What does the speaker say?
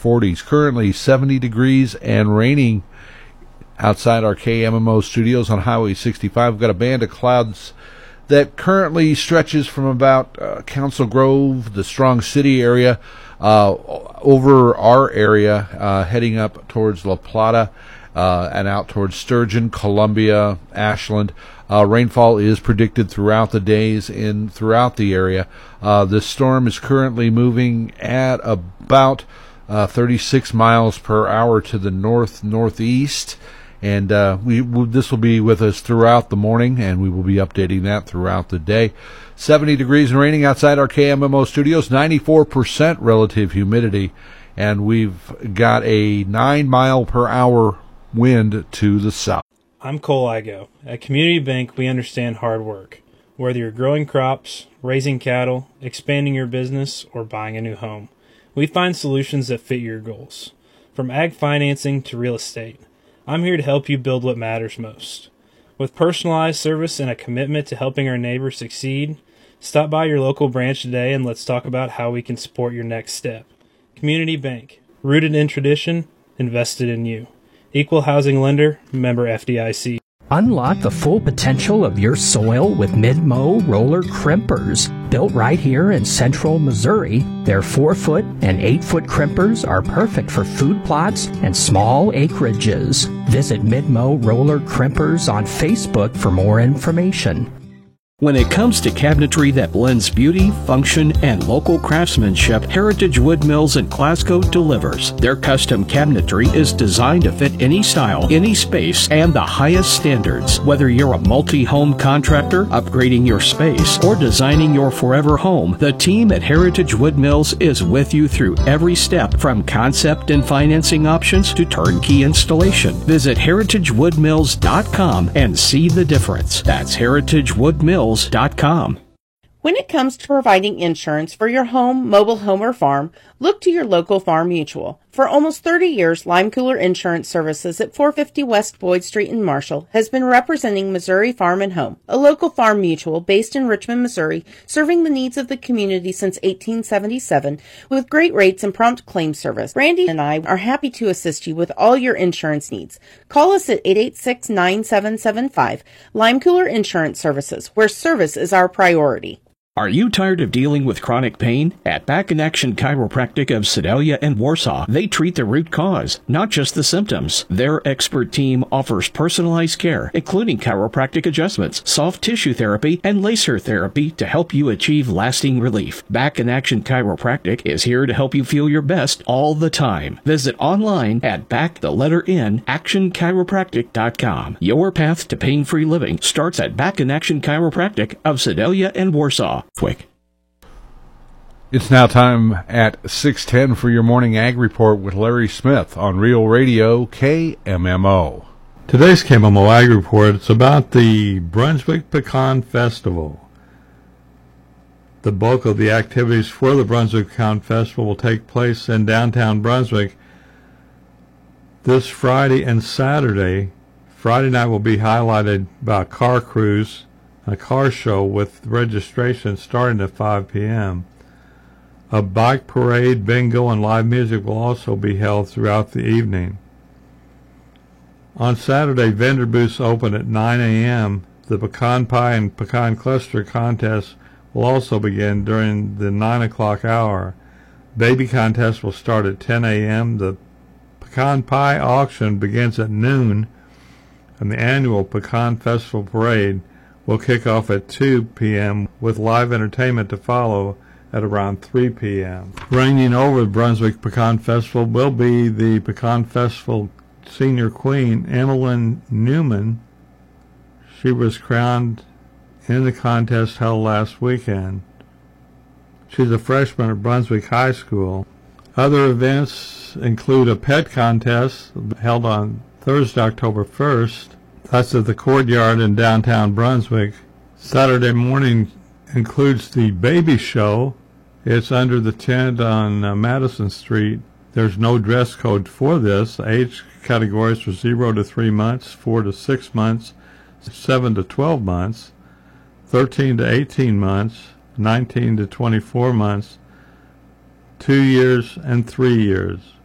40s. Currently 70 degrees and raining outside our KMMO studios on Highway 65. We've got a band of clouds that currently stretches from about Council Grove, the Strong City area, over our area, heading up towards La Plata, and out towards Sturgeon, Columbia, Ashland. Rainfall is predicted throughout the days throughout the area. This storm is currently moving at about 36 miles per hour to the northeast. And this will be with us throughout the morning, and we will be updating that throughout the day. 70 degrees and raining outside our KMMO studios, 94% relative humidity, and we've got a 9-mile-per-hour wind to the south. I'm Cole Igo. At Community Bank, we understand hard work. Whether you're growing crops, raising cattle, expanding your business, or buying a new home, we find solutions that fit your goals. From ag financing to real estate, I'm here to help you build what matters most. With personalized service and a commitment to helping our neighbors succeed, stop by your local branch today and let's talk about how we can support your next step. Community Bank, rooted in tradition, invested in you. Equal housing lender, member FDIC. Unlock the full potential of your soil with Mid-Mow roller crimpers. Built right here in central Missouri, their 4-foot and 8-foot crimpers are perfect for food plots and small acreages. Visit Mid-Mow roller crimpers on Facebook for more information. When it comes to cabinetry that blends beauty, function, and local craftsmanship, Heritage Wood Mills in Glasgow delivers. Their custom cabinetry is designed to fit any style, any space, and the highest standards. Whether you're a multi-home contractor, upgrading your space, or designing your forever home, the team at Heritage Wood Mills is with you through every step, from concept and financing options to turnkey installation. Visit heritagewoodmills.com and see the difference. That's heritagewoodmills.com. When it comes to providing insurance for your home, mobile home, or farm, look to your local Farm Mutual. For almost 30 years, Lime Cooler Insurance Services at 450 West Boyd Street in Marshall has been representing Missouri Farm and Home, a local farm mutual based in Richmond, Missouri, serving the needs of the community since 1877 with great rates and prompt claim service. Brandy and I are happy to assist you with all your insurance needs. Call us at 886-9775, Lime Cooler Insurance Services, where service is our priority. Are you tired of dealing with chronic pain? At Back in Action Chiropractic of Sedalia and Warsaw, they treat the root cause, not just the symptoms. Their expert team offers personalized care, including chiropractic adjustments, soft tissue therapy, and laser therapy to help you achieve lasting relief. Back in Action Chiropractic is here to help you feel your best all the time. Visit online at actionchiropractic.com. Your path to pain-free living starts at Back in Action Chiropractic of Sedalia and Warsaw. Quick. It's now time at 6:10 for your morning ag report with Larry Smith on Real Radio KMMO. Today's KMMO ag report is about the Brunswick Pecan Festival. The bulk of the activities for the Brunswick Pecan Festival will take place in downtown Brunswick this Friday and Saturday. Friday night will be highlighted by a car cruise, a car show with registration starting at 5 p.m. A bike parade, bingo, and live music will also be held throughout the evening. On Saturday, vendor booths open at 9 a.m. The pecan pie and pecan cluster contest will also begin during the 9 o'clock hour. Baby contest will start at 10 a.m. The pecan pie auction begins at noon, and the annual Pecan Festival Parade will kick off at 2 p.m. with live entertainment to follow at around 3 p.m. Reigning over the Brunswick Pecan Festival will be the Pecan Festival Senior Queen, Emmeline Newman. She was crowned in the contest held last weekend. She's a freshman at Brunswick High School. Other events include a pet contest held on Thursday, October 1st. That's at the Courtyard in downtown Brunswick. Saturday morning includes the baby show. It's under the tent on Madison Street. There's no dress code for this. Age categories are 0 to 3 months, 4 to 6 months, 7 to 12 months, 13 to 18 months, 19 to 24 months, 2 years, and 3 years.